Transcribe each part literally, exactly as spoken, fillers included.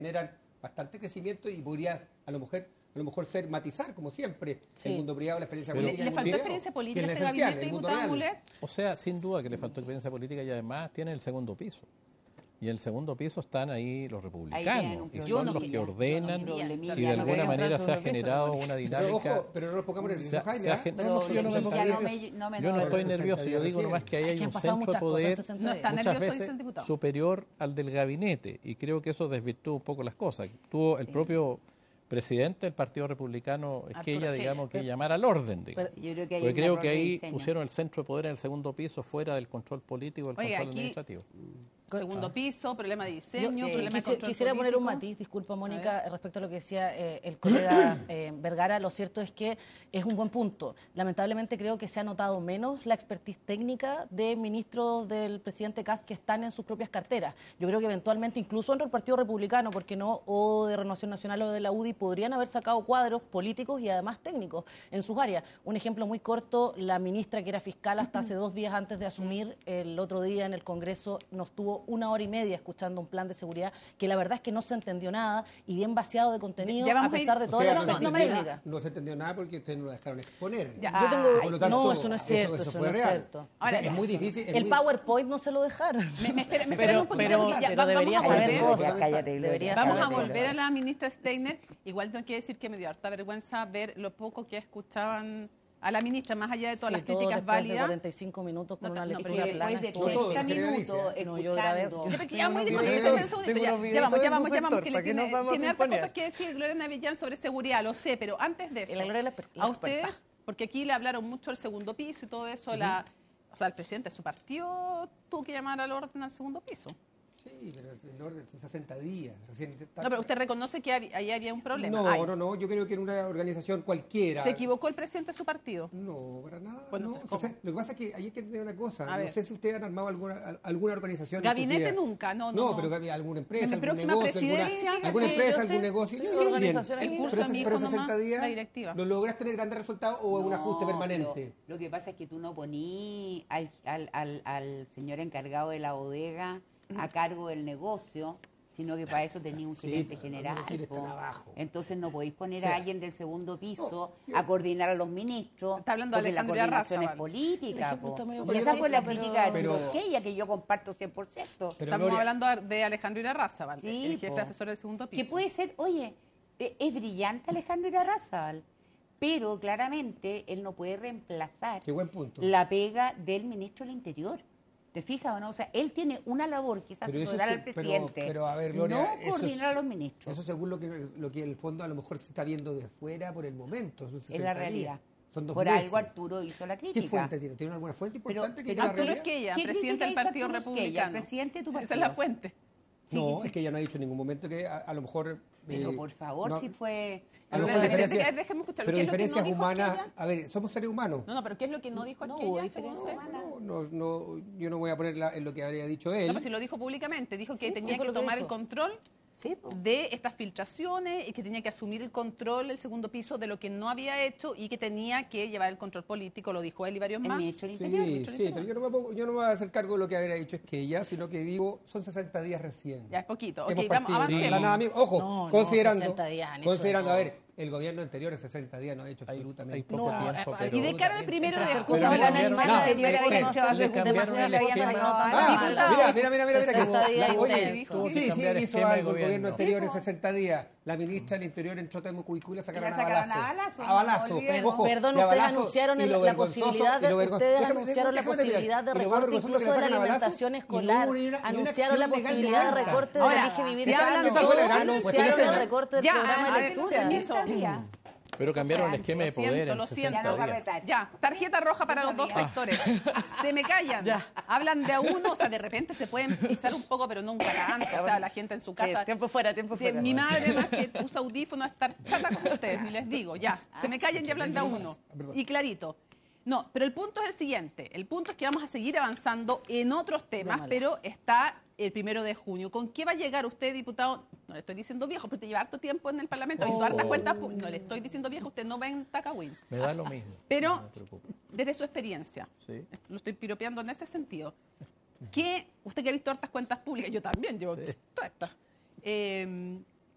generan bastante crecimiento y podría a lo mejor a lo mejor ser matizar, como siempre, sí. el mundo privado, la experiencia Pero, política. ¿Le faltó experiencia política a este gabinete, diputado Mulet? O sea, sin duda que le faltó experiencia política y además tiene el segundo piso. Y en el segundo piso están ahí los republicanos, y son los que ordenan, y de alguna manera se ha generado una dinámica. Pero ojo, pero no nos pongamos nerviosos, Jaime. No, no, yo no me pongo nervioso. Yo no estoy nervioso, yo digo nomás que ahí hay un centro de poder muchas veces superior al del gabinete, y creo que eso desvirtúa un poco las cosas. Tuvo el propio presidente del Partido Republicano Esquella, digamos, que llamar al orden, digamos. Yo creo que hay porque creo que ahí de pusieron el centro de poder en el segundo piso fuera del control político, del Oiga, control aquí, administrativo. Segundo ah. piso, problema de diseño, Yo, eh, problema quisi, de control Quisiera político. poner un matiz, disculpa Mónica, respecto a lo que decía eh, el colega eh, Vergara. Lo cierto es que es un buen punto. Lamentablemente creo que se ha notado menos la expertise técnica de ministros del presidente Kast que están en sus propias carteras. Yo creo que eventualmente, incluso entre el Partido Republicano, porque no, o de Renovación Nacional o de la U D I, podrían haber sacado cuadros políticos y además técnicos en sus áreas. Un ejemplo muy corto, la ministra que era fiscal hasta hace dos días antes de asumir, el otro día en el Congreso nos tuvo una hora y media escuchando un plan de seguridad que la verdad es que no se entendió nada y bien vaciado de contenido a pesar de todas las técnicas. No se entendió nada porque ustedes no lo dejaron exponer. Ya. Yo tengo, Por lo tanto, no, eso no es cierto. Eso, eso eso fue no real. Es cierto. Ahora, o sea, es muy difícil. Es el muy... PowerPoint no se lo dejaron. Me, me espera, me pero, un poquito, pero, ya, pero va, debería vamos a saber volver, cosas. Cállate, debería vamos saber a volver cosas. a la ministra Steiner. Igual tengo que decir que me dio harta vergüenza ver lo poco que escuchaban a la ministra, más allá de todas sí, las críticas después válidas. De cuarenta y cinco minutos con no, una no, lectura pero plana. De cuarenta minutos no, yo grabé. Ya, muy difícil. Ya vamos, ya vamos, ya vamos, que le tiene, tiene hartas cosas que decir Gloria Navillán sobre seguridad, lo sé, pero antes de eso, a ustedes, porque aquí le hablaron mucho del segundo piso y todo eso, la, o sea, el presidente de su partido tuvo que llamar al orden al segundo piso. Sí, pero el orden son sesenta días. Recién está... No, pero usted reconoce que había, ahí había un problema. No, Ay. no, no, yo creo que en una organización cualquiera... ¿Se equivocó el presidente de su partido? No, para nada. Bueno, no. O sea, lo que pasa es que hay que entender una cosa. A no ver. sé si ustedes han armado alguna, alguna organización... Gabinete nunca, no, no. No, pero había alguna empresa, en algún próxima negocio, presidencia, alguna, alguna sí, empresa, yo sé, algún negocio... sí, Yo, sí, bien, el curso pero, de mi pero hijo sesenta nomás, días, la directiva. ¿lo logras tener grandes resultados o es un no, ajuste permanente? Lo que pasa es que tú no poní al, al, al, al señor encargado de la bodega a cargo del negocio, sino que para eso tenía un Sí, gerente pero general. no quiere estar abajo. Entonces no podéis poner Sí. a alguien del segundo piso No, yo- a coordinar a los ministros. Está hablando de porque la Alejandría coordinación Raza, es política. Por ejemplo, po. está Y esa fue la pero- crítica pero- de ella que yo comparto cien por ciento. Pero Estamos Gloria- hablando de Alejandro Irarrázaval, Sí, el jefe po. asesor del segundo piso. Que puede ser, oye, eh, es brillante Alejandro Irarrázaval, pero claramente él no puede reemplazar Qué buen punto. la pega del ministro del Interior. ¿Te fijas o no? O sea, él tiene una labor que es Pero eso asesorar se- al pero- presidente, pero, a ver, Gloria, no eso coordinar es- a los ministros. Eso según lo que, lo que en el fondo a lo mejor se está viendo de fuera por el momento. Son Es sesenta la días. realidad. Son dos Por meses. algo Arturo hizo la crítica. ¿Qué fuente tiene? ¿Tiene alguna fuente importante que pero diga la Arturo realidad? Esquella, ¿Qué presidente del crítica hizo Partido Arturo Esquella, Republicano. presidente de tu partido? Esa es la fuente. Sí, No, sí, es que ella no ha dicho en ningún momento que a, a lo mejor... Pero eh, por favor, no- si fue... a lo Pero mejor déjeme- diferencias- déjeme escucharlo. pero ¿Qué es lo que no diferencias dijo humanas... Esquella? A ver, somos seres humanos. No, no, pero ¿qué es lo que no dijo No, Esquella, hay según usted? diferencias humanas. No, no, no, yo no voy a poner la- en lo que habría dicho él. No, pero si lo dijo públicamente, dijo que Sí, tenía fue que lo que tomar el dijo. control Sí, po. de estas filtraciones y que tenía que asumir el control, el segundo piso, de lo que no había hecho y que tenía que llevar el control político, lo dijo él y varios El más. ministro del Sí, Interior. sí, pero yo no, me pongo- yo no me voy a hacer cargo de lo que habría dicho es que ella, sino que digo, son sesenta días recién. Ya es poquito. Hemos Ok, vamos, partido de avancemos. la nada misma. Ojo, No, no, considerando, sesenta días han hecho de considerando, a todo. ver, el gobierno anterior en sesenta días no ha hecho Hay, absolutamente hay poco nada. tiempo, eh, pero... y de cara al primero de Hacer junio, cosas le buenas cambiaron- y malas, nada, anterior había perfecto. hecho Le cambiaron demasiado el que habían esquema. sacado Ah, mal. Diputado. mira, mira, mira, mira, sesenta que, días oye, intensos. Tuvo que sí, sí, cambiar hizo esquema de algo el gobierno. gobierno anterior en Sí, po. sesenta días. La ministra del Interior entró a Temucuicú y la sacaron La a sacaron balazo. a balazo, A no balazo. olvidemos. Ojo, Perdón, de a ustedes balazo, anunciaron y el- lo la vergonzoso, posibilidad de- y lo vergon- ustedes déjame- anunciaron la déjame terminar. posibilidad de Y lo más recorte vergonzoso incluso que la de la sacan a balazo alimentación y no escolar. hubo ni una- ni una Anunciaron la acción legal de posibilidad de nada. recorte de Ahora, la que vivir si hablan sano. de todo, Anunciaron cuestión el de- recorte del Ya, programa a de ver, lectura. permiso. Pero cambiaron el esquema de Lo siento, poder en lo siento. sesenta Ya no días. va Ya, tarjeta roja para los dos sectores. Se me callan. Hablan de a uno, o sea, de repente se pueden pisar un poco, pero nunca tanto. O sea, la gente en su casa. tiempo fuera, tiempo Sí, fuera. mi madre, más que usa audífono, estar chata con ustedes, ni les digo. Ya, se me callan y hablan de a uno. Y clarito. No, pero el punto es el siguiente. El punto es que vamos a seguir avanzando en otros temas, Llámala. pero está el primero de junio. ¿Con qué va a llegar usted, diputado? No le estoy diciendo viejo, porque lleva harto tiempo en el Parlamento. Ha visto hartas cuentas. pu- No le estoy diciendo viejo, usted no ve en Tacawín. Me da lo mismo. Pero No me preocupa. desde su experiencia, Sí. lo estoy piropeando en ese sentido, que usted que ha visto hartas cuentas públicas, yo también llevo Sí. todas estas, eh,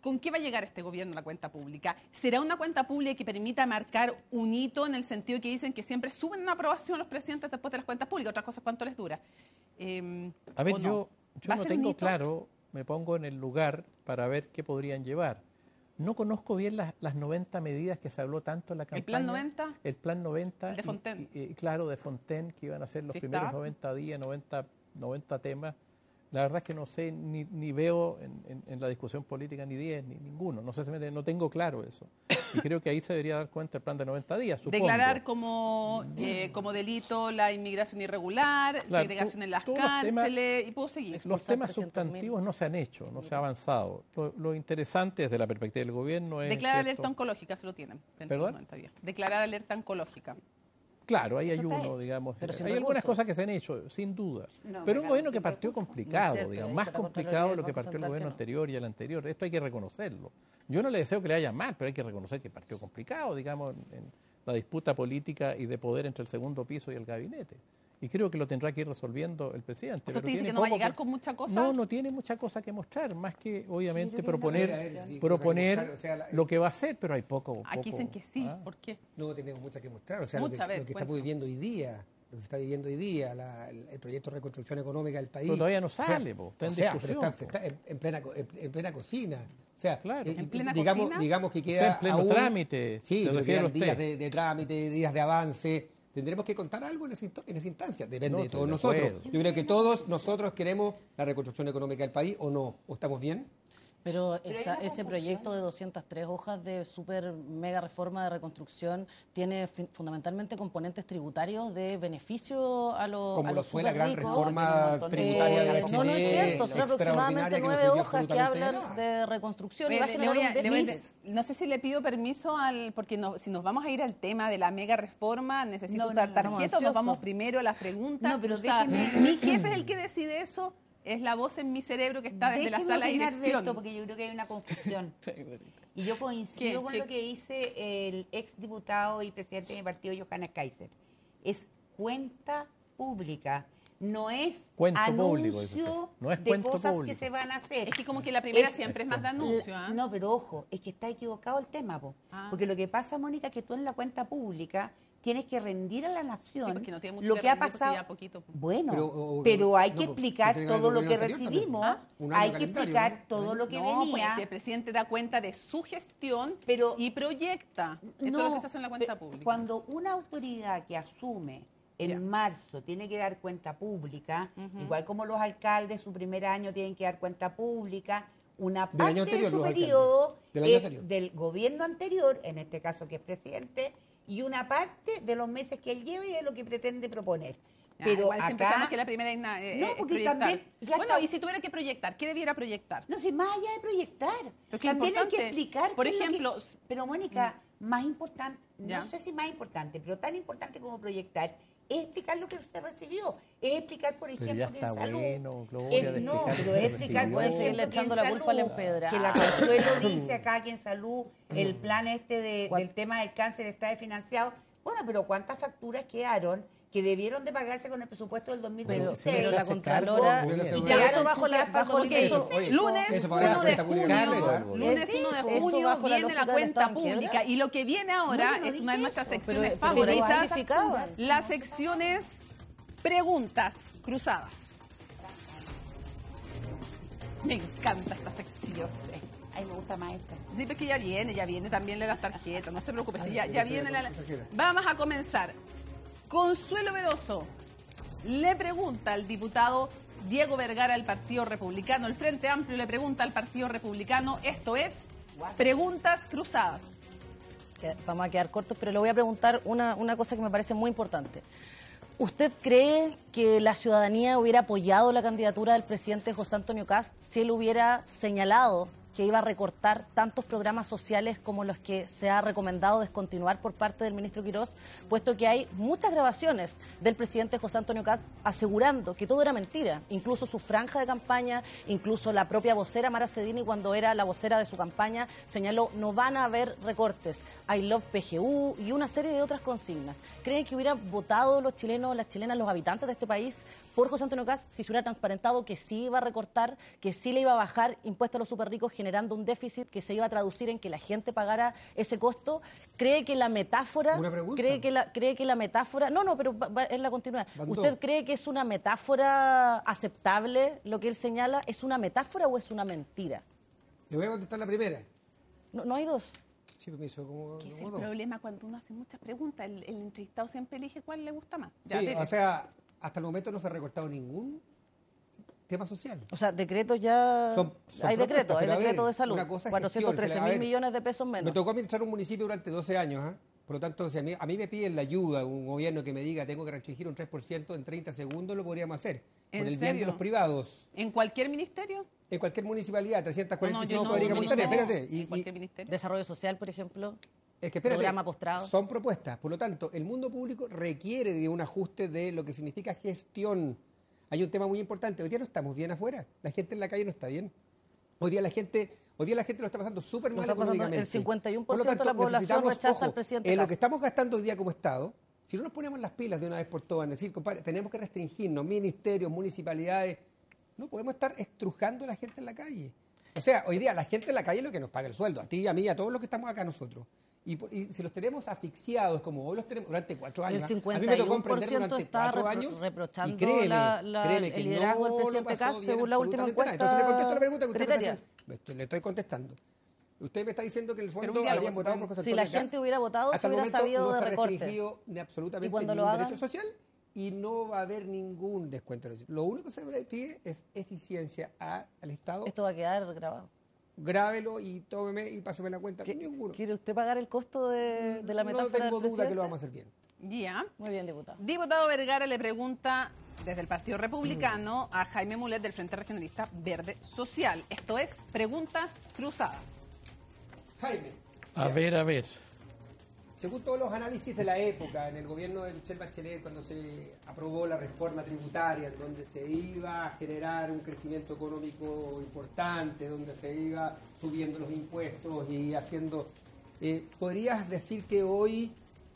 ¿con qué va a llegar este gobierno a la cuenta pública? ¿Será una cuenta pública que permita marcar un hito en el sentido que dicen que siempre suben una aprobación los presidentes después de las cuentas públicas? Otras cosas, ¿cuánto les dura? Eh, a ver, no? yo, yo no tengo claro, me pongo en el lugar para ver qué podrían llevar. No conozco bien las, las noventa medidas que se habló tanto en la campaña. ¿El plan noventa? El plan noventa. El de Fontaine. Y, y, claro, de Fontaine, que iban a ser los ¿Sí primeros está? noventa días, noventa, noventa temas. La verdad es que no sé, ni, ni veo en, en, en la discusión política ni diez, ni ninguno. No sé si me, no tengo claro eso. Y creo que ahí se debería dar cuenta el plan de noventa días, supongo. Declarar como, eh, como delito la inmigración irregular, claro, segregación tú, en las cárceles, temas, y puedo seguir. Los temas sustantivos no se han hecho, no se ha avanzado. Lo, lo interesante desde la perspectiva del gobierno es... Declarar ¿cierto? alerta oncológica, se lo tienen. ¿Perdón? De noventa días. Declarar alerta oncológica. Claro, ahí hay uno, digamos. Hay recursos. Algunas cosas que se han hecho, sin duda. No, pero un gobierno que partió recursos. complicado, no cierto, digamos, más complicado de lo que partió el gobierno anterior y el anterior. Esto hay que reconocerlo. Yo no le deseo que le vaya mal, pero hay que reconocer que partió complicado, digamos, en, en la disputa política y de poder entre el segundo piso y el gabinete. Y creo que lo tendrá que ir resolviendo el presidente. ¿O sea, pero dice tiene que no va a llegar que, con mucha cosa? No, no tiene mucha cosa que mostrar, más que obviamente proponer, ver, sí, proponer que mostrar, o sea, la, lo que va a hacer, pero hay poco. Aquí poco, dicen que sí, ¿ah? ¿Por qué? No tenemos mucha que mostrar, o sea, mucha lo que, vez, lo que estamos viviendo hoy día, lo que se está viviendo hoy día, la, el, el proyecto de reconstrucción económica del país. Pero todavía no sale, o sea, po, está en o sea, discusión. Pero está, está en, en, plena, en, en plena cocina. O sea, claro. eh, ¿En plena digamos, cocina? digamos que queda o sea, en pleno aún, trámite. Sí, pero quedan días de, de trámite, días de avance. Tendremos que contar algo en esa, en esa instancia. Depende no, de todos de nosotros. Yo creo que todos nosotros queremos la reconstrucción económica del país, ¿o no? ¿O estamos bien? Pero, Pero esa, ese proyecto de doscientas tres hojas de super mega reforma de reconstrucción tiene fundamentalmente componentes tributarios de beneficio a, lo, Como a lo los fue la gran ricos. reforma eh, tributaria de Bachelet. No, no es cierto, son aproximadamente nueve hojas que hablan de reconstrucción. Oye, y va a le, generar le voy a, un le voy a, no sé si le pido permiso, al porque no, si nos vamos a ir al tema de la mega reforma, necesito no, dar no, tarjeta, no, nos vamos primero a las preguntas. No, pero o sea, mi jefe es el que decide eso. Es la voz en mi cerebro que está desde Déjeme la sala de opinar dirección. De esto porque yo creo que hay una confusión. Y yo coincido con ¿Qué? lo que dice el ex diputado y presidente de mi partido, Johannes Kaiser. Es cuenta pública, no es cuento anuncio público, no es de cuento cosas público. que se van a hacer. Es que como que la primera es, siempre es más de anuncio. ¿eh? No, pero ojo, es que está equivocado el tema, po. Ah. Porque lo que pasa, Mónica, es que tú en la cuenta pública tienes que rendir a la nación sí, no tiene mucho lo que, que ha rendir, pasado. Ya poquito. Bueno, pero, o, pero hay no, que explicar no, todo lo que anterior, recibimos, ¿ah? hay que explicar ¿no? todo lo que no, venía. Pues el presidente da cuenta de su gestión pero, y proyecta. Eso no, es lo que se hace en la cuenta pública. Cuando una autoridad que asume en yeah. marzo tiene que dar cuenta pública, uh-huh. igual como los alcaldes su primer año tienen que dar cuenta pública, una parte del anterior, de su periodo del es anterior. del gobierno anterior, en este caso que es presidente, y una parte de los meses que él lleva y de lo que pretende proponer. Ya, pero igual acá, si pensamos que la primera eh, no, porque proyectar. También ya bueno, está. y si tuviera que proyectar, ¿qué debiera proyectar? No sé, más allá de proyectar. También hay que explicar. Por ejemplo, que, pero Mónica, mm. más importante, no sé si más importante, pero tan importante como proyectar, es explicar lo que se recibió, es explicar, por ejemplo, pero ya está que en salud, bueno, Gloria, es, no, pero es explicar, por ejemplo, echando la culpa a la empedra. Que la Consuelo dice acá que en salud el plan este de, del tema del cáncer está desfinanciado. Bueno, pero ¿cuántas facturas quedaron que debieron de pagarse con el presupuesto del dos mil veintiséis? Pero, pero la Contralora... Y ya eso bajo la... Bajo porque eso, oye, lunes uno de junio, lunes uno de junio viene la cuenta pública. Y lo que viene ahora no, es una de nuestras secciones pero, favoritas. Pero las secciones preguntas cruzadas. Me encanta esta sección. Ay, me gusta más esta. Sí, pues que ya viene, ya viene también las tarjetas, no se preocupe, si ya, ya viene la... Vamos a comenzar. Consuelo Vedoso le pregunta al diputado Diego Vergara del Partido Republicano, el Frente Amplio le pregunta al Partido Republicano, esto es preguntas cruzadas. Vamos a quedar cortos, pero le voy a preguntar una, una cosa que me parece muy importante. ¿Usted cree que la ciudadanía hubiera apoyado la candidatura del presidente José Antonio Kast si él hubiera señalado que iba a recortar tantos programas sociales como los que se ha recomendado descontinuar por parte del ministro Quirós, puesto que hay muchas grabaciones del presidente José Antonio Kast asegurando que todo era mentira, incluso su franja de campaña, incluso la propia vocera Mara Cedini, cuando era la vocera de su campaña, señaló no van a haber recortes, I love P G U y una serie de otras consignas. ¿Creen que hubieran votado los chilenos, las chilenas, los habitantes de este país por José Antonio Kast si se hubiera transparentado que sí iba a recortar, que sí le iba a bajar impuestos a los superricos, generando un déficit que se iba a traducir en que la gente pagara ese costo. ¿Cree que la metáfora... ¿Una pregunta? ¿Cree que la, cree que la metáfora... No, no, pero es la continuidad. ¿Usted cree que es una metáfora aceptable lo que él señala? ¿Es una metáfora o es una mentira? Le voy a contestar la primera. No, no hay dos. Sí, permiso, como, ¿Qué es como el dos. problema cuando uno hace muchas preguntas? El, el entrevistado siempre elige cuál le gusta más. Ya sí, o sea, hasta el momento no se ha recortado ningún tema social. O sea, decretos ya... Son, son hay decretos, hay decretos ver, de salud. cuatrocientos trece mil millones de pesos menos. Me tocó administrar un municipio durante doce años, ¿eh? Por lo tanto, si a mí, a mí me piden la ayuda, un gobierno que me diga tengo que restringir un tres por ciento en treinta segundos, lo podríamos hacer. ¿En Por el serio? bien de los privados. ¿En cualquier ministerio? En cualquier municipalidad, trescientas cuarenta y cinco no, no, no, no, no, no, espérate. ¿En y, cualquier ministerio? Desarrollo social, por ejemplo. Es que espérate, programa postrado. Son propuestas. Por lo tanto, el mundo público requiere de un ajuste de lo que significa gestión. Hay un tema muy importante. Hoy día no estamos bien afuera. La gente en la calle no está bien. Hoy día la gente, hoy día la gente lo está pasando súper mal económicamente. El cincuenta y uno por ciento de la población rechaza ojo, al presidente. En lo que estamos gastando hoy día como Estado, si no nos ponemos las pilas de una vez por todas, en decir, compadre, tenemos que restringirnos, ministerios, municipalidades, no podemos estar estrujando a la gente en la calle. O sea, hoy día la gente en la calle es lo que nos paga el sueldo, a ti, a mí, a todos los que estamos acá nosotros. Y, y si los tenemos asfixiados, como hoy los tenemos durante cuatro años, el a mí me tocó emprender durante está cuatro años, reprochando y créeme, la, la, créeme que el liderazgo no del presidente Kast, según la última encuesta. Entonces le contesto la pregunta que usted criteria. me está haciendo. Le estoy contestando. Usted me está diciendo que en el fondo diálogo, habrían votado por José Si Antonio la gente Kast. hubiera votado, se Hasta el hubiera momento sabido no de se ha recortes. restringido ni absolutamente ningún lo hagan, derecho social y no va a haber ningún descuento. Lo único que se pide es eficiencia a, al Estado. Esto va a quedar grabado. Grábelo y tómeme y páseme la cuenta. Ninguno. ¿Quiere usted pagar el costo de, de la metáfora? No tengo del duda que lo vamos a hacer bien. Ya. Muy bien, diputado. Diputado Vergara le pregunta desde el Partido Republicano a Jaime Mulet del Frente Regionalista Verde Social. Esto es Preguntas Cruzadas. Jaime. A ver, a ver. Según todos los análisis de la época, en el gobierno de Michelle Bachelet, cuando se aprobó la reforma tributaria, en donde se iba a generar un crecimiento económico importante, donde se iba subiendo los impuestos y haciendo... Eh, ¿Podrías decir que hoy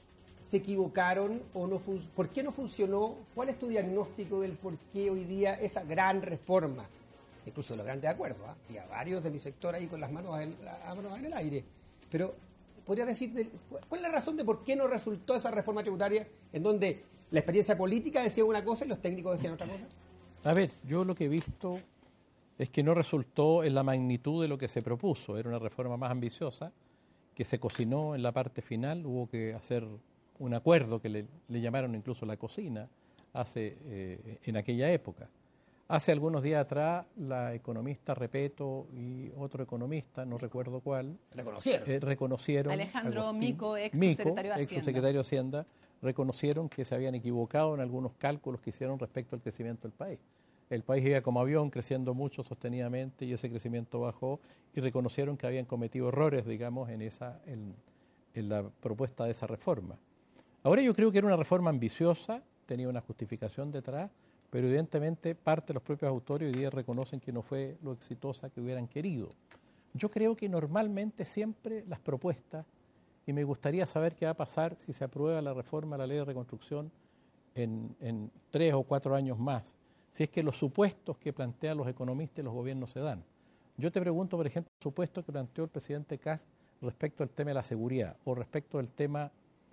se equivocaron o no funcionó? ¿Por qué no funcionó? ¿Cuál es tu diagnóstico del por qué hoy día esa gran reforma? Incluso los grandes acuerdos, ¿eh? Y a varios de mi sector ahí con las manos en, las manos en el aire. Pero... ¿podría decir cuál es la razón de por qué no resultó esa reforma tributaria en donde la experiencia política decía una cosa y los técnicos decían otra cosa? A ver, yo lo que he visto es que no resultó en la magnitud de lo que se propuso. Era una reforma más ambiciosa que se cocinó en la parte final. Hubo que hacer un acuerdo que le, le llamaron incluso la cocina hace eh, en aquella época. Hace algunos días atrás, la economista Repeto y otro economista, no recuerdo cuál, reconocieron, eh, reconocieron Alejandro Agustín, Mico, ex Mico, subsecretario de ex subsecretario de Hacienda, reconocieron que se habían equivocado en algunos cálculos que hicieron respecto al crecimiento del país. El país iba como avión creciendo mucho sostenidamente y ese crecimiento bajó y reconocieron que habían cometido errores, digamos, en, esa, en, en la propuesta de esa reforma. Ahora yo creo que era una reforma ambiciosa, tenía una justificación detrás, pero evidentemente parte de los propios autores hoy día reconocen que no fue lo exitosa que hubieran querido. Yo creo que normalmente siempre las propuestas, y me gustaría saber qué va a pasar si se aprueba la reforma a la ley de reconstrucción en, en tres o cuatro años más, si es que los supuestos que plantean los economistas y los gobiernos se dan. Yo te pregunto, por ejemplo, el supuesto que planteó el presidente Kast respecto al tema de la seguridad o respecto al tema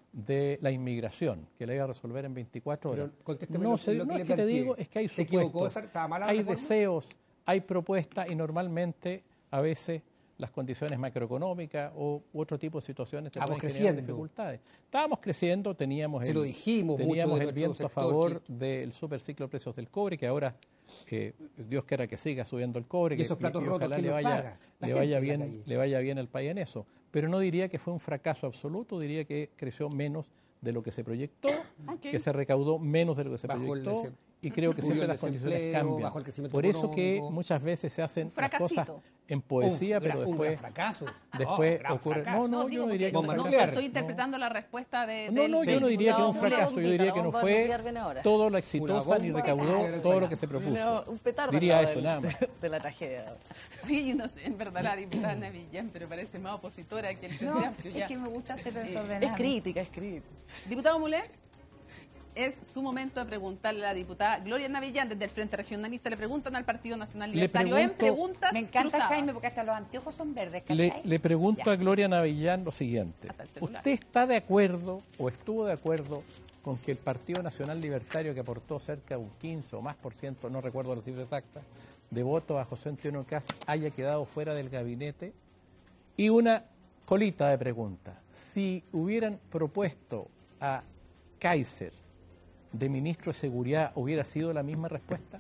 de la inmigración, que la iba a resolver en veinticuatro horas. No, lo, sé, lo que no es que te digo, es que hay supuestos, hay deseos, hay propuestas y normalmente a veces las condiciones macroeconómicas o otro tipo de situaciones te pueden generar dificultades. Estábamos creciendo, teníamos Se el, lo dijimos teníamos mucho el viento a favor que... del superciclo de precios del cobre, que ahora eh, Dios quiera que siga subiendo el cobre, y que, esos platos y, y rotos ojalá le vaya, le vaya bien, le vaya bien al país en eso. Pero no diría que fue un fracaso absoluto, diría que creció menos de lo que se proyectó, okay. que se recaudó menos de lo que se bajo proyectó el, y creo que siempre las condiciones cambian. Por eso que muchas veces se hacen las cosas en poesía, un, pero un después, fracaso. después oh, ocurre. Fracaso. No, no, yo no diría que no, no, estoy interpretando no. la respuesta de. No, no, yo no diría que es un fracaso, yo diría que no fue todo lo exitosa ni recaudó todo lo que se propuso. Un petardo. Diría eso, nada más. De la tragedia. Oye, yo no sé, en verdad la diputada Ana Villán, pero parece más opositora que el no, es que me gusta hacer desordenado. Es crítica, es crítica. Diputado Mulet. Es su momento de preguntarle a la diputada Gloria Navellán, desde el Frente Regionalista. Le preguntan al Partido Nacional Libertario pregunto, en preguntas Me encanta, cruzadas. Jaime, porque hasta los anteojos son verdes. Le, le pregunto ya. a Gloria Navellán lo siguiente. ¿Usted está de acuerdo o estuvo de acuerdo con que el Partido Nacional Libertario, que aportó cerca de un quince o más por ciento, no recuerdo la cifra exacta, de votos a José Antonio Kast, haya quedado fuera del gabinete? Y una colita de preguntas. Si hubieran propuesto a Kaiser de ministro de Seguridad, ¿hubiera sido la misma respuesta?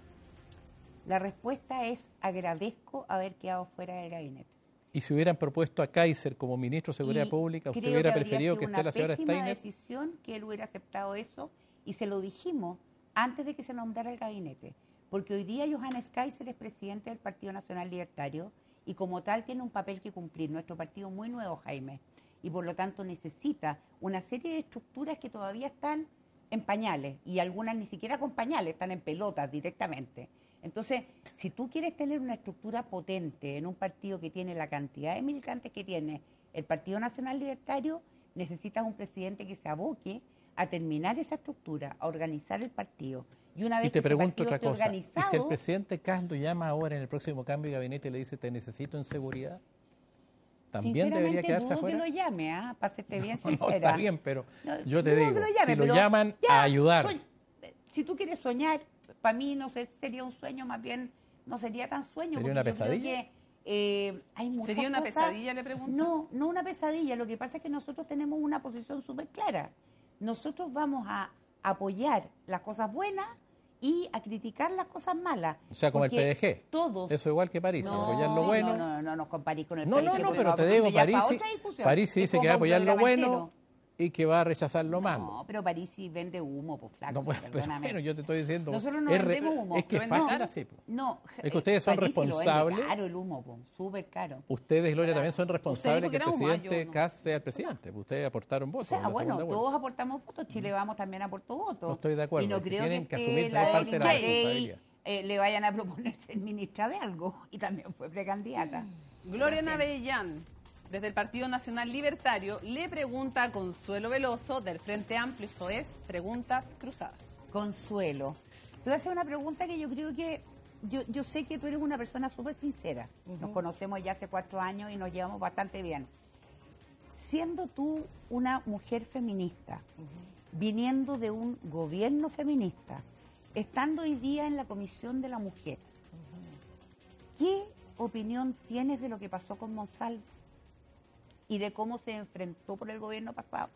La respuesta es agradezco haber quedado fuera del gabinete. ¿Y si hubieran propuesto a Kaiser como ministro de Seguridad y Pública, usted hubiera que preferido que esté la señora Steiner? Una decisión que él hubiera aceptado eso, y se lo dijimos antes de que se nombrara el gabinete, porque hoy día Johannes Kaiser es presidente del Partido Nacional Libertario y como tal tiene un papel que cumplir. Nuestro partido es muy nuevo, Jaime, y por lo tanto necesita una serie de estructuras que todavía están en pañales, y algunas ni siquiera con pañales, están en pelotas directamente. Entonces, si tú quieres tener una estructura potente en un partido que tiene la cantidad de militantes que tiene el Partido Nacional Libertario, necesitas un presidente que se aboque a terminar esa estructura, a organizar el partido. Y una vez y te que pregunto ese otra cosa, organizado, ¿y si el presidente Kast lo llama ahora en el próximo cambio de gabinete y le dice te necesito en seguridad? ¿También debería quedarse dudo afuera? que lo llame, ¿ah? ¿eh? Para serte bien no, sincera. no, está bien, pero no, yo te digo, lo llame, si lo llaman ya, a ayudar. Soy, si tú quieres soñar, para mí no sé, sería un sueño, más bien no sería tan sueño. ¿Sería una pesadilla? Que, eh, hay muchas ¿Sería una cosas, pesadilla, le pregunto? No, no una pesadilla. Lo que pasa es que nosotros tenemos una posición súper clara. Nosotros vamos a apoyar las cosas buenas y a criticar las cosas malas. O sea, como el P D G. Todos. Eso igual que París, no, apoyar lo bueno. No, no, no, no nos comparís con el no, P D G. No, no, no, pero te digo, París, París dice que va a apoyar lo bueno y que va a rechazar lo malo. No, pero París sí vende humo, pues flaco. No, pues, pero bueno, yo te estoy diciendo. Nosotros no es vendemos humo. Es que es fácil así. Po. No, es que ustedes son París responsables. Sí lo caro el humo, pues, súper caro. Ustedes, Gloria, también son responsables que el presidente Kast sea el presidente. Ustedes aportaron votos. O sea, bueno, todos aportamos votos. Chile Vamos también aportó votos. No estoy de acuerdo. Y no creo tienen que, que asumir la parte de la responsabilidad. Eh, le vayan a proponer ser ministra de algo. Y también fue precandidata. Gloria Navellán, desde el Partido Nacional Libertario, le pregunta a Consuelo Veloso del Frente Amplio, esto es Preguntas Cruzadas. Consuelo, te voy a hacer una pregunta que yo creo que, yo, yo sé que tú eres una persona súper sincera. Uh-huh. Nos conocemos ya hace cuatro años y nos llevamos bastante bien. Siendo tú una mujer feminista, uh-huh. viniendo de un gobierno feminista, estando hoy día en la Comisión de la Mujer, uh-huh. ¿qué opinión tienes de lo que pasó con Monsalve y de cómo se enfrentó por el gobierno pasado?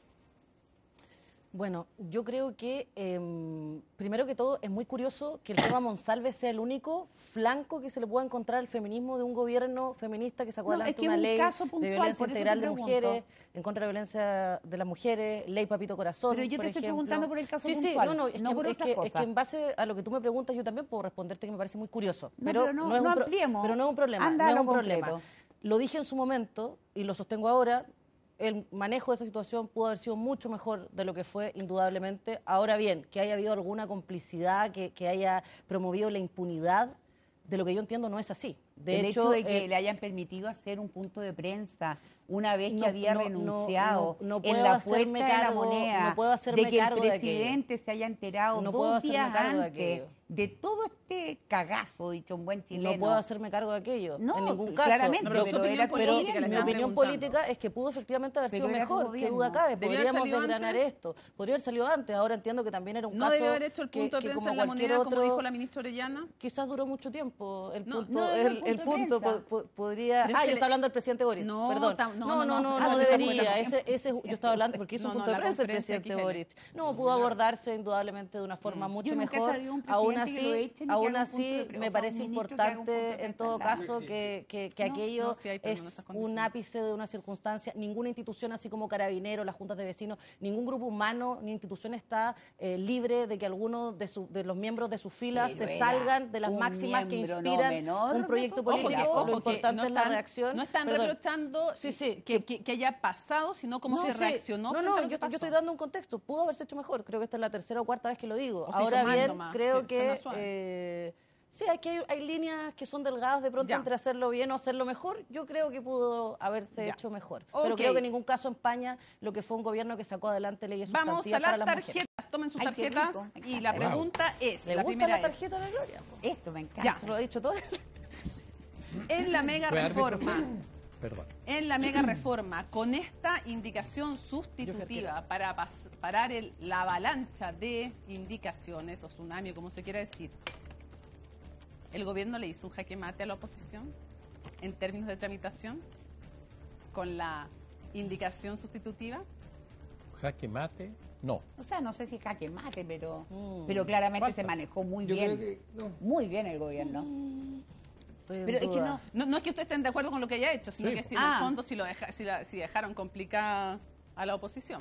Bueno, yo creo que, eh, primero que todo, es muy curioso que el tema Monsalve sea el único flanco que se le pueda encontrar al feminismo de un gobierno feminista que sacó no, adelante es que una un ley caso puntual, de violencia integral de mujeres, en contra de la violencia de las mujeres, ley Papito Corazón, Pero yo por te estoy ejemplo. preguntando por el caso sí, puntual, sí, no, no, es, no que, por es, otra que, cosa. es que en base a lo que tú me preguntas, yo también puedo responderte que me parece muy curioso. No, pero, pero no, no, es no un pro, ampliemos. pero no es un problema. Anda no es lo un completo. problema. Lo dije en su momento y lo sostengo ahora. El manejo de esa situación pudo haber sido mucho mejor de lo que fue, indudablemente. Ahora bien, que haya habido alguna complicidad, que, que haya promovido la impunidad, de lo que yo entiendo no es así. De el hecho, hecho de que eh, le hayan permitido hacer un punto de prensa una vez que no, había no, renunciado no, no, no en la puerta cargo, de la moneda, no puedo hacerme de que cargo el presidente de se haya enterado no dos días antes de, de todo este cagazo, dicho un buen chileno. No puedo hacerme cargo de aquello, no, en ningún caso. Claramente, no, pero, pero, pero, era pero política, mi opinión política es que pudo efectivamente haber pero sido mejor, qué duda cabe. Podríamos desgranar antes. esto. Podría haber salido antes, ahora entiendo que también era un no caso... No debe haber hecho el punto que, de prensa que en la moneda, otro, como dijo la ministra Orellana. Quizás duró mucho tiempo. El no, punto, no, el, el el punto po, po, podría... Pero ah, yo le... está hablando del presidente Boric, no, perdón. Tam, no, no, no, no, no, no, no debería. Ese, ese, yo estaba hablando porque hizo un punto de prensa el presidente Boric. No, pudo abordarse indudablemente de una forma mucho mejor. Aún así, aún así me parece importante en todo caso que, que, que no, aquello no, sí es un ápice de una circunstancia. Ninguna institución, así como Carabineros, las juntas de vecinos, ningún grupo humano ni institución está eh, libre de que algunos de, su, de los miembros de sus filas se salgan de las máximas que inspiran no un proyecto político. Ojo, ojo, lo importante no es la están, reacción. No están Perdón. reprochando sí, sí, que, que, que haya pasado, sino cómo no, se sí. reaccionó. No, no, yo, yo estoy dando un contexto. Pudo haberse hecho mejor. Creo que esta es la tercera o cuarta vez que lo digo. O Ahora bien, nomás, creo que, que Sí, aquí hay, hay líneas que son delgadas de pronto ya. entre hacerlo bien o hacerlo mejor. Yo creo que pudo haberse ya. hecho mejor. Okay. Pero creo que en ningún caso empaña lo que fue un gobierno que sacó adelante leyes sustantivas para las Vamos a las tarjetas. Mujeres. Tomen sus Ay, tarjetas y la pregunta wow. es, ¿Le la gusta primera la tarjeta es, de Gloria? Pues. Esto me encanta. Ya, se lo he dicho todo. En la mega reforma. Perdón. En la mega reforma, con esta indicación sustitutiva para parar el, la avalancha de indicaciones o tsunami, como se quiera decir, ¿el gobierno le hizo un jaque mate a la oposición en términos de tramitación con la indicación sustitutiva? ¿Jaque mate? No. O sea, no sé si jaque mate, pero, mm. pero claramente Falta. se manejó muy Yo bien. Que, no. Muy bien el gobierno. Mm. Pero es que no, no, no es que ustedes estén de acuerdo con lo que haya hecho, sino sí. que si en ah. el fondo si, lo deja, si, la, si dejaron complicada a la oposición.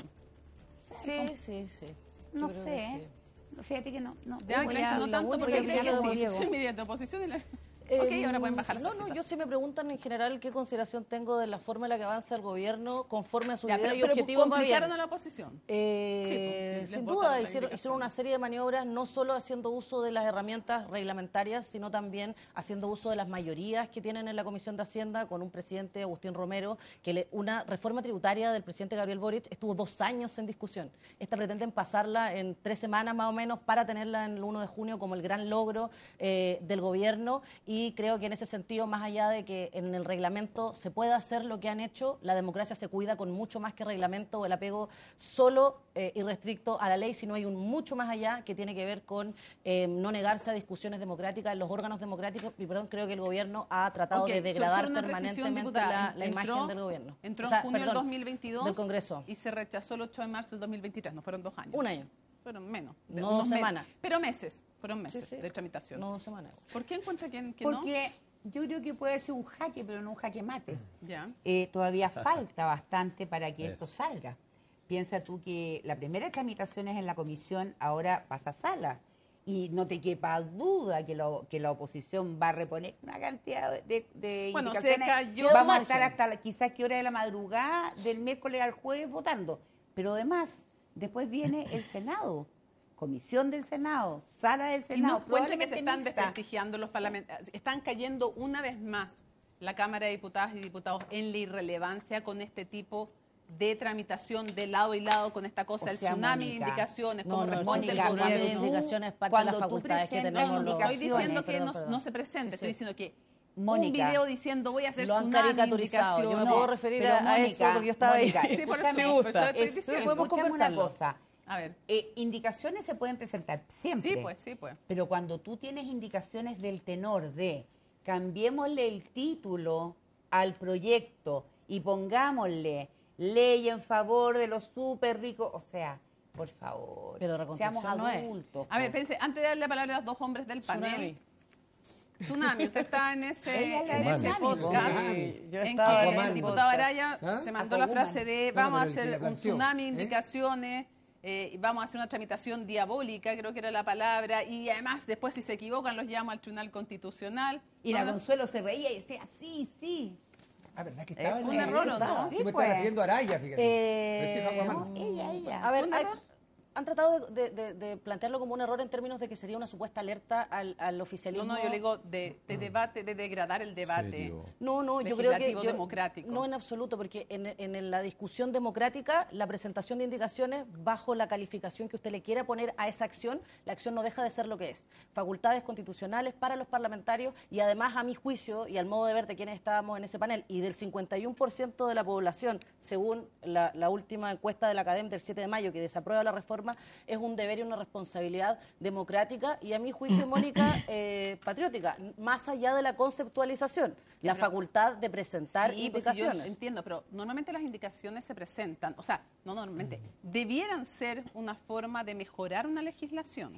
Sí, sí, sí. No sé. Sí. Fíjate que no. No, ya, ya, no tanto porque creo que sí. Sí, mira, de oposición y la... Ok, eh, ahora pueden bajar las No, no, yo sí me preguntan en general qué consideración tengo de la forma en la que avanza el gobierno conforme a su ya, idea pero, y pero objetivos. ¿Complicaron a la oposición? Eh, sí, pues, sí, sin duda, hicieron, hicieron una serie de maniobras, no solo haciendo uso de las herramientas reglamentarias, sino también haciendo uso de las mayorías que tienen en la Comisión de Hacienda, con un presidente, Agustín Romero, que le, una reforma tributaria del presidente Gabriel Boric estuvo dos años en discusión. Esta pretenden pasarla en tres semanas más o menos para tenerla en el uno de junio como el gran logro eh, del gobierno. Y Y creo que en ese sentido, más allá de que en el reglamento se pueda hacer lo que han hecho, la democracia se cuida con mucho más que reglamento o el apego solo eh, y restricto a la ley, sino hay un mucho más allá que tiene que ver con eh, no negarse a discusiones democráticas en los órganos democráticos. Y perdón, creo que el gobierno ha tratado okay, de degradar so, permanentemente la, la entró, imagen del gobierno. Entró o sea, en junio perdón, del dos mil veintidós del Congreso. Y se rechazó el ocho de marzo del dos mil veintitrés, no fueron dos años. Un año. Fueron menos, de no unos semanas. Meses, pero meses, fueron meses sí, sí. de tramitación. No dos semanas. ¿Por qué encuentra que, que Porque no? Yo creo que puede ser un jaque, pero no un jaque mate. Ya. Eh, todavía falta bastante para que esto salga. Piensa tú que la primera tramitación es en la comisión, ahora pasa a sala. Y no te quepa duda que, lo, que la oposición va a reponer una cantidad de, de bueno, indicaciones. Se cayó Vamos a estar hasta la, quizás qué hora de la madrugada del miércoles al jueves votando. Pero además, después viene el Senado. Comisión del Senado, sala del Senado. Y no encuentra que se están desprestigiando los parlamentarios, están cayendo una vez más la Cámara de Diputadas y Diputados en la irrelevancia con este tipo de tramitación de lado y lado con esta cosa, o sea, el tsunami Mónica, de indicaciones, no, como no, responde Mónica, el gobierno. De indicaciones parte de las facultades que tenemos. No estoy diciendo que no, no se presente, sí, sí. estoy diciendo que Mónica, un video diciendo voy a hacer lo han tsunami caricaturizado. Yo me no, puedo referir a, Mónica, a eso porque yo estaba Mónica, ahí. Sí, por eso me gusta. estoy diciendo. Podemos conversar una cosa. A ver. Eh, indicaciones se pueden presentar siempre. Sí, pues, sí, pues. Pero cuando tú tienes indicaciones del tenor de cambiémosle el título al proyecto y pongámosle ley en favor de los súper ricos, o sea, por favor, pero seamos adultos. No a ver, pense, antes de darle la palabra a los dos hombres del panel. Tsunami, tsunami usted está en ese, en ese podcast sí, en que el diputado Araya ¿Ah? se mandó la frase de vamos a hacer un tsunami de indicaciones. ¿Eh? Eh, vamos a hacer una tramitación diabólica, creo que era la palabra, y además después si se equivocan los llamo al Tribunal Constitucional. Y la Consuelo se reía y decía, sí, sí. Ah, ¿verdad que estaba eh, en un error o no? Sí, me pues. Está refiriendo a Araya, fíjate. Eh, no, ella, ella. A ver, hay, han tratado de, de, de plantearlo como un error en términos de que sería una supuesta alerta al, al oficialismo. No, no, yo le digo de, de debate, de degradar el debate. ¿Serio? No, no, yo creo que... Yo, democrático. No, en absoluto, porque en, en la discusión democrática, la presentación de indicaciones, bajo la calificación que usted le quiera poner a esa acción, la acción no deja de ser lo que es. Facultades constitucionales para los parlamentarios y además, a mi juicio, y al modo de ver de quienes estábamos en ese panel, y del cincuenta y uno por ciento de la población, según la, la última encuesta de la Academia del siete de mayo, que desaprueba la reforma, es un deber y una responsabilidad democrática y a mi juicio, Mónica, eh, patriótica, más allá de la conceptualización, la pero, facultad de presentar sí, indicaciones. Pues yo entiendo, pero normalmente las indicaciones se presentan, o sea, no normalmente, debieran ser una forma de mejorar una legislación.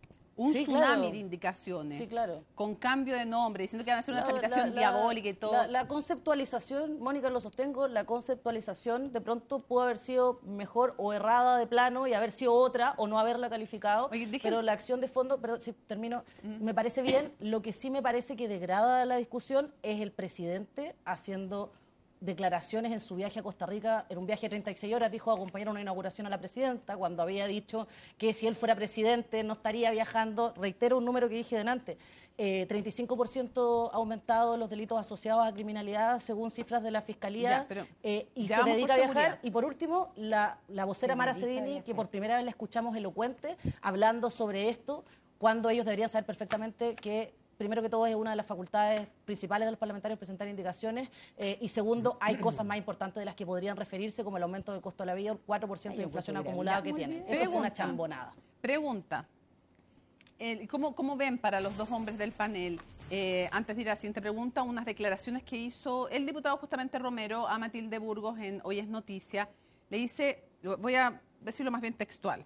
Un sí, tsunami claro. de indicaciones, sí, claro. con cambio de nombre, diciendo que van a hacer una la, tramitación la, diabólica y todo. La, la conceptualización, Mónica, lo sostengo, la conceptualización de pronto pudo haber sido mejor o errada de plano y haber sido otra o no haberla calificado, Oye, déjame... pero la acción de fondo, perdón, si termino, uh-huh. me parece bien. Lo que sí me parece que degrada la discusión es el presidente haciendo declaraciones en su viaje a Costa Rica, en un viaje de treinta y seis horas, dijo acompañar a una inauguración a la presidenta, cuando había dicho que si él fuera presidente no estaría viajando. Reitero un número que dije delante, eh, treinta y cinco por ciento aumentado los delitos asociados a criminalidad según cifras de la Fiscalía, ya, eh, y se dedica a viajar. Seguridad. Y por último, la, la vocera Mara Cedini, que por primera vez la escuchamos elocuente, hablando sobre esto, cuando ellos deberían saber perfectamente que primero que todo es una de las facultades principales de los parlamentarios presentar indicaciones eh, y segundo, hay cosas más importantes de las que podrían referirse como el aumento del costo de la vida, el cuatro por ciento de inflación acumulada que tienen. Eso es una chambonada. Pregunta, eh, ¿cómo, ¿cómo ven para los dos hombres del panel, eh, antes de ir a la siguiente pregunta, unas declaraciones que hizo el diputado justamente Romero a Matilde Burgos en Hoy es Noticia? Le dice, voy a decirlo más bien textual,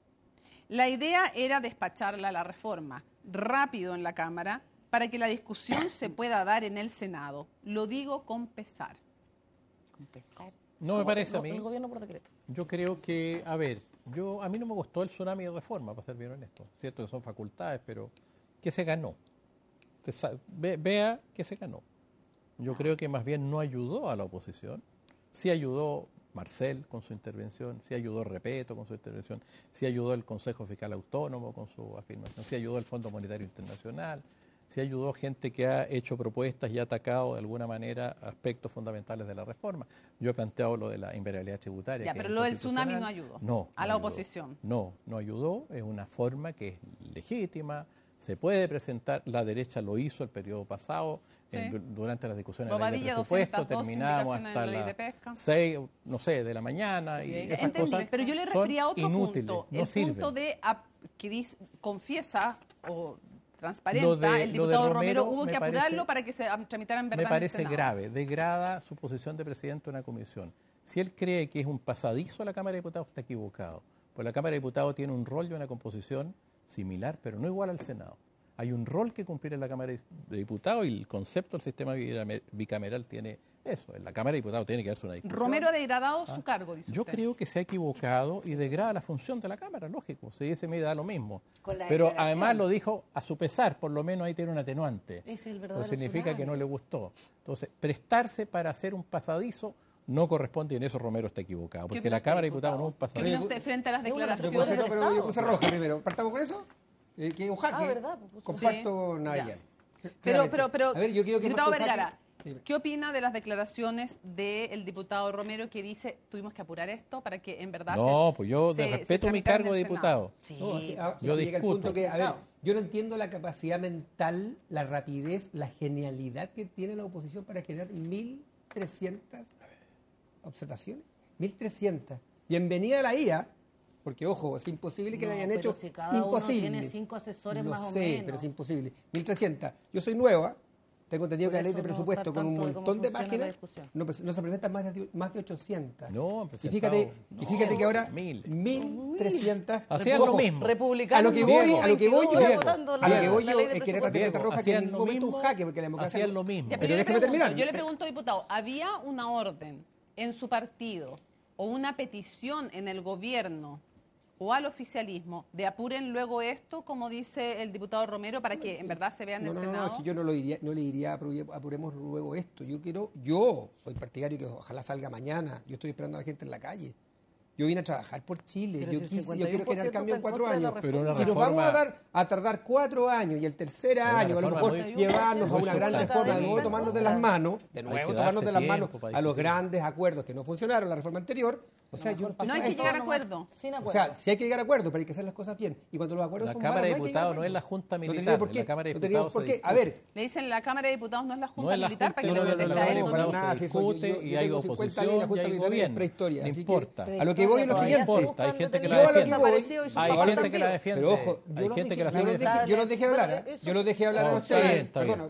la idea era despacharla la reforma rápido en la Cámara para que la discusión se pueda dar en el Senado. Lo digo con pesar. ¿Con pesar? No me parece a mí. El gobierno por decreto. Yo creo que, a ver, yo a mí no me gustó el tsunami de reforma, para ser bien honesto. Cierto que son facultades, pero ¿qué se ganó? Entonces, ve, vea qué se ganó. Yo creo que más bien no ayudó a la oposición. Sí ayudó Marcel con su intervención, sí ayudó Repeto con su intervención, sí ayudó el Consejo Fiscal Autónomo con su afirmación, sí ayudó el Fondo Monetario Internacional, sí ayudó gente que ha hecho propuestas y ha atacado de alguna manera aspectos fundamentales de la reforma. Yo he planteado lo de la invariabilidad tributaria. Ya, pero lo del tsunami no ayudó no, a no la ayudó. oposición. No, no ayudó, es una forma que es legítima, se puede presentar, la derecha lo hizo el periodo pasado, sí. en, durante las discusiones de la ley de presupuesto, terminamos hasta las seis, no sé, de la mañana, y esas Entendí, cosas pero yo le refería a otro inútiles, punto, no el sirven. punto de que dice, confiesa o transparenta, de, el diputado Romero, Romero hubo que parece, apurarlo para que se tramitara en verdad. Me parece en el grave, degrada su posición de presidente de una comisión. Si él cree que es un pasadizo a la Cámara de Diputados, está equivocado, pues la Cámara de Diputados tiene un rol y una composición similar, pero no igual al Senado. Hay un rol que cumplir en la Cámara de Diputados y el concepto del sistema bicameral tiene eso. En la Cámara de Diputados tiene que darse una discusión. Romero ha degradado ¿Ah? su cargo, dice Yo usted. creo que se ha equivocado y degrada la función de la Cámara, lógico. Se dice, me da lo mismo. Pero además lo dijo a su pesar, por lo menos ahí tiene un atenuante. Es el verdadero significa tsunami. Que no le gustó. Entonces, prestarse para hacer un pasadizo no corresponde y en eso Romero está equivocado. Porque la Cámara de Diputados no es un pasadizo. ¿Qué usted frente a las declaraciones pero, pero, pero yo puse roja primero. ¿Partamos con eso? Eh, que un jaque, ah, ¿verdad? Pues, comparto sí. Nadia. Pero, pero, pero, a ver, yo quiero que diputado Vergara, ¿qué opina de las declaraciones del diputado Romero que dice tuvimos que apurar esto para que en verdad No, se, pues yo se, respeto mi cargo de diputado. Sí. No, aquí, ah, yo discuto. El punto que, a ver, no. yo no entiendo la capacidad mental, la rapidez, la genialidad que tiene la oposición para generar mil trescientas observaciones. mil trescientas. Bienvenida a la I A. Porque, ojo, es imposible que no, lo hayan pero hecho. Si cada imposible. Uno tiene cinco asesores Lo más sé, o menos. pero es imposible. mil trescientas. Yo soy nueva. Tengo entendido Por que la ley de presupuesto con un montón de, de páginas no, no se presentan más de, más de ochocientas. No, y fíjate, no, y fíjate que ahora mil trescientas. Hacían lo mismo. Republicanos. A lo que voy, a lo que voy yo, a lo que voy yo es que era Tatiana Roja que en ningún momento un jaque porque la democracia hacían lo mismo. Ya, pero, pero déjeme terminar. Yo le pregunto, diputado, ¿había una orden en su partido o una petición en el gobierno o al oficialismo de apuren luego esto, como dice el diputado Romero, para que en verdad se vea en no, el no, Senado? No, es que yo no, lo diría, no le diría apuremos luego esto. Yo quiero, yo soy partidario que ojalá salga mañana. Yo estoy esperando a la gente en la calle. Yo vine a trabajar por Chile. Pero yo, si quise, yo quiero generar cambio en cuatro años. Pero si nos vamos a, dar, a tardar cuatro años y el tercer año a lo mejor llevarnos a una gran reforma, de nuevo tomarnos de las manos, de nuevo tomarnos de las manos a los grandes acuerdos que no funcionaron la reforma anterior. O sea, yo, no hay que llegar a acuerdo. O sea, sí hay que llegar a acuerdo, pero hay que hacer las cosas bien. Y cuando los acuerdos la son Cámara malos, de Diputados no es la Junta Militar. No por qué. La Cámara de no Diputados por qué. A ver. Le dicen la Cámara de Diputados no es la Junta no es la Militar junta, para que no, lo no, no, detecte. no, no, no, se discute y hay oposición y hay gobierno. No importa. A lo que voy es lo siguiente. No importa. Hay gente que la defiende. Hay gente que la defiende. Pero ojo, hay gente que la defiende. Yo los dejé hablar. Yo los dejé hablar a ustedes. Perdón.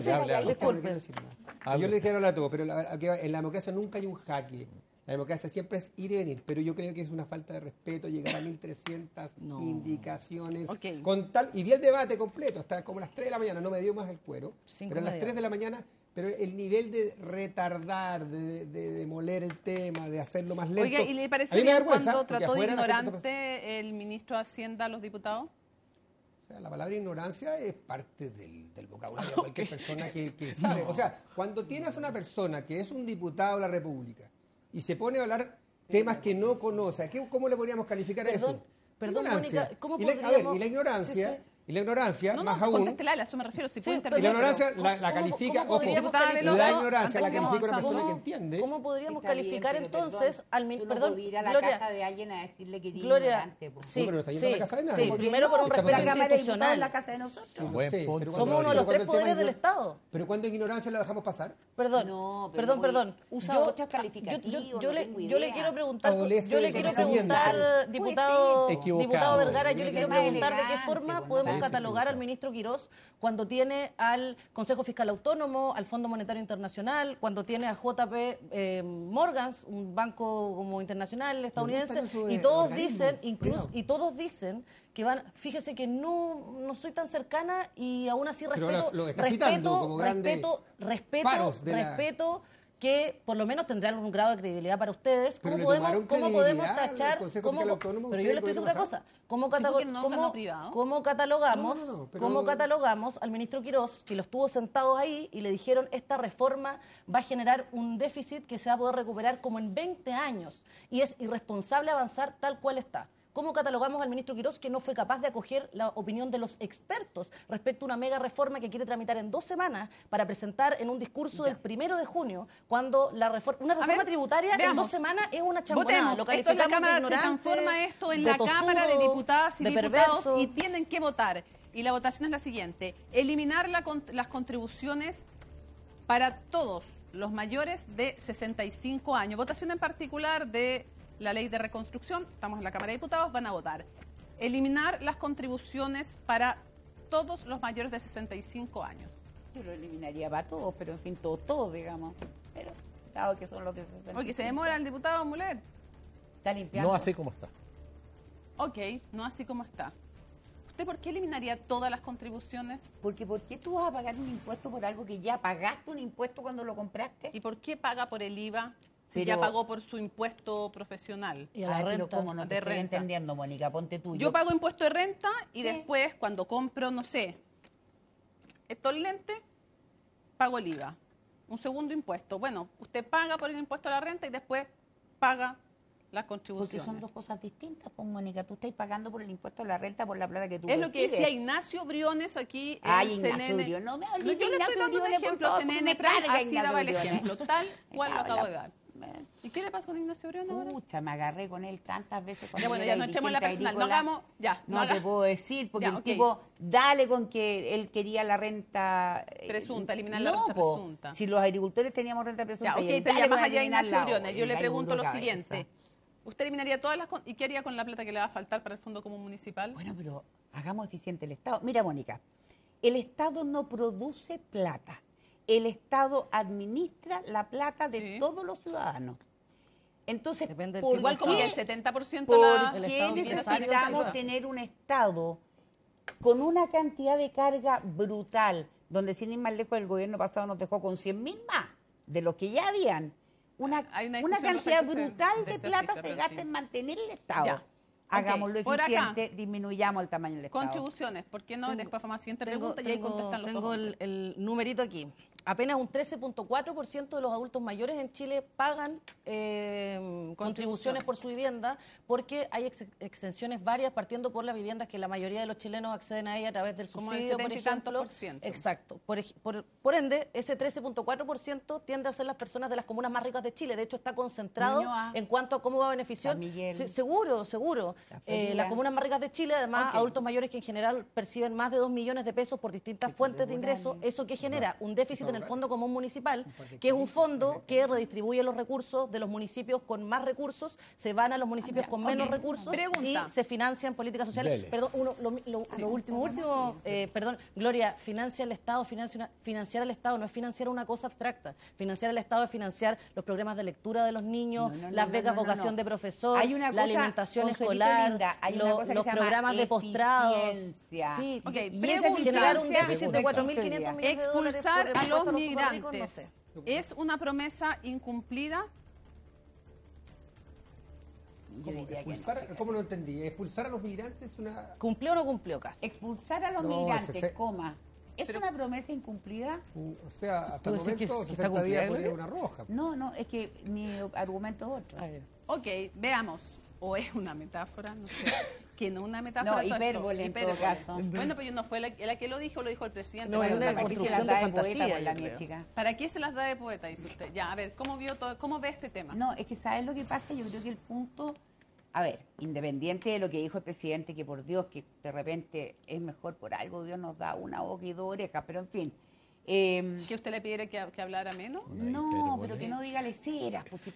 Yo les dejé hablar a todos, pero en la democracia nunca hay un jaque. La democracia siempre es ir y venir, pero yo creo que es una falta de respeto llegar a mil trescientas no. indicaciones okay. con tal y vi el debate completo hasta como las tres de la mañana, no me dio más el cuero, Cinco pero a las tres de la mañana, pero el nivel de retardar, de, de, de moler el tema, de hacerlo más lento. Oiga, ¿y le pareció bien cuando trató de ignorante el ministro de Hacienda a los diputados? O sea, la palabra ignorancia es parte del, del vocabulario de cualquier okay. persona que, que sabe. No. O sea, cuando tienes una persona que es un diputado de la República y se pone a hablar temas que no conoce, ¿qué, ¿cómo le podríamos calificar a eso? Perdón, Mónica, ¿cómo y la, podríamos... A ver, y la ignorancia... Sí, sí. Y la ignorancia, no, no, más aún... No, a eso me refiero, si sí, puede y la ignorancia la, la califica... ¿cómo, cómo ojo, la ignorancia la califica una persona que entiende. ¿Cómo podríamos calificar bien, entonces perdón, al ministro? Perdón, no ir a la Gloria, casa de alguien a decirle que Gloria, ignorante. Sí, no, pero no está yendo sí, a la casa de nadie. Sí, primero por un respeto institucional. En la casa de nosotros. Sí, no sé, somos uno de los tres poderes del Estado. Pero cuando ignorancia lo dejamos pasar. Perdón, no, perdón, perdón. Usa otros calificativos, yo, no le, tengo yo le quiero preguntar, yo le quiero preguntar, diputado, diputado Vergara, yo le quiero preguntar de qué forma podemos catalogar al ministro Quirós cuando tiene al Consejo Fiscal Autónomo, al Fondo Monetario Internacional, cuando tiene a J P eh, Morgan, un banco como internacional estadounidense, y todos dicen, incluso, y todos dicen que van, fíjese que no, no soy tan cercana y aún así respeto, lo, lo respeto, respeto, respeto, respeto. Que por lo menos tendrán un grado de credibilidad para ustedes. ¿Cómo podemos, cómo podemos tachar? Cómo, pero yo les pido otra cosa. ¿Cómo, catalo no, cómo, cómo catalogamos, no, no, no, pero... cómo catalogamos al ministro Quirós, que lo estuvo sentado ahí y le dijeron esta reforma va a generar un déficit que se va a poder recuperar como en veinte años y es irresponsable avanzar tal cual está? ¿Cómo catalogamos al ministro Quirós que no fue capaz de acoger la opinión de los expertos respecto a una mega reforma que quiere tramitar en dos semanas para presentar en un discurso ya. del primero de junio, cuando la reforma, una reforma ver, veamos. tributaria en dos semanas es una champonada? Lo esto en la Cámara, se transforma esto en la tosudo, Cámara de Diputadas y de Diputados perverso. Y tienen que votar. Y la votación es la siguiente: eliminar la, las contribuciones para todos los mayores de sesenta y cinco años. Votación en particular de la ley de reconstrucción, estamos en la Cámara de Diputados, van a votar. Eliminar las contribuciones para todos los mayores de sesenta y cinco años. Yo lo eliminaría para todos, pero en fin, todos, todos, digamos. Pero, dado que son los de sesenta y cinco. Oye, se demora el diputado Mulet. Está limpiando. No así como está. Ok, no así como está. ¿Usted por qué eliminaría todas las contribuciones? Porque ¿por qué tú vas a pagar un impuesto por algo que ya pagaste un impuesto cuando lo compraste? ¿Y por qué paga por el I V A? Si pero, ya pagó por su impuesto profesional. Y a la Ay, renta. ¿Cómo no te de estoy renta. entendiendo, Mónica? Ponte tú. Yo, yo pago impuesto de renta y sí. después, cuando compro, no sé, estos lentes, pago el I V A. Un segundo impuesto. Bueno, usted paga por el impuesto a la renta y después paga las contribuciones. Porque son dos cosas distintas, pues, Mónica. Tú estás pagando por el impuesto a la renta por la plata que tú Es lo que decía Ignacio Briones aquí en Ay, C N N. Ignacio Briones. No me hables no, yo le estoy dando un ejemplo. C N N así daba el ejemplo. Tal cual lo acabo de dar. ¿Y qué le pasa con Ignacio Briones ahora? Pucha, me agarré con él tantas veces. Ya, bueno, ya no echemos la personal, no hagamos, ya. No, no te puedo decir, porque ya, el okay. tipo, dale con que él quería la renta... Presunta, eliminar no, la renta po, presunta. Si los agricultores teníamos renta presunta... Ya, ok, y pero ya más allá de Ignacio la, Briones, yo le pregunto lo siguiente. ¿Usted eliminaría todas las... ¿Y qué haría con la plata que le va a faltar para el Fondo Común Municipal? Bueno, pero hagamos eficiente el Estado. Mira, Mónica, el Estado no produce plata. El Estado administra la plata de sí. todos los ciudadanos. Entonces, igual como que el setenta por ciento ¿por la, qué necesitamos tener un Estado con una cantidad de carga brutal, donde sin ir más lejos el gobierno pasado nos dejó con cien mil más de los que ya habían? Una, una, una cantidad brutal de, de plata se gasta en mantener el Estado. Ya. Hagámoslo okay. eficiente, acá, disminuyamos el tamaño del Estado. Contribuciones, ¿por qué no? Tengo, Después fue más siguiente tengo, pregunta y ahí contestan los Tengo dos el, el numerito aquí. Apenas un trece punto cuatro por ciento de los adultos mayores en Chile pagan eh, contribuciones por su vivienda porque hay ex exenciones varias partiendo por las viviendas que la mayoría de los chilenos acceden a ella a través del subsidio, por ejemplo. Por Exacto. Por, por, por ende, ese trece punto cuatro por ciento tiende a ser las personas de las comunas más ricas de Chile. De hecho, está concentrado a, en cuanto a cómo va a beneficiar. Se, seguro, seguro. La eh, las comunas más ricas de Chile, además, okay. adultos mayores que en general perciben más de dos millones de pesos por distintas fuentes de ingresos. Eso que genera un déficit en el Fondo Común Municipal, que es un fondo que redistribuye los recursos de los municipios con más recursos, se van a los municipios con menos okay. recursos Pregunta. y se financian políticas sociales. Dele. Perdón, uno, lo, lo, sí. lo último, último, eh, perdón, Gloria, financia el Estado, financia una, financiar al Estado no es financiar una cosa abstracta. Financiar al Estado es financiar los programas de lectura de los niños, no, no, las no, becas no, no, vocación no. de profesor, hay una la cosa, alimentación escolar, linda, hay lo, una cosa los programas de postrado. Sí, okay. Y ese generar un déficit de cuatro mil quinientos millones de dólares. Expulsar a los migrantes. No sé. ¿Es una promesa incumplida? Yo diría expulsar, que no. ¿Cómo lo entendí? ¿Expulsar a los migrantes es una...? ¿Cumplió o no cumplió casi? Expulsar a los no, migrantes, ese... coma. ¿Es pero, una promesa incumplida? O sea, hasta el momento, que, que sesenta días podría una roja. No, no, es que mi argumento es otro. Ok, veamos. O es una metáfora, no sé. Que no una metáfora. No, hipérbole en todo caso. Bueno, pero yo no fue la, la que lo dijo, lo dijo el presidente. No, para, una ¿para qué se las da de poeta con la mía, chica? ¿Para qué se las da de poeta, dice usted? Ya, a ver, ¿cómo vio todo, cómo ve este tema? No, es que ¿sabes lo que pasa? Yo creo que el punto... A ver, independiente de lo que dijo el presidente, que por Dios, que de repente es mejor por algo, Dios nos da una boca y dos orejas, pero en fin... Eh, ¿Que usted le pidiera que, que hablara menos? No, pero que no diga leceras, pues si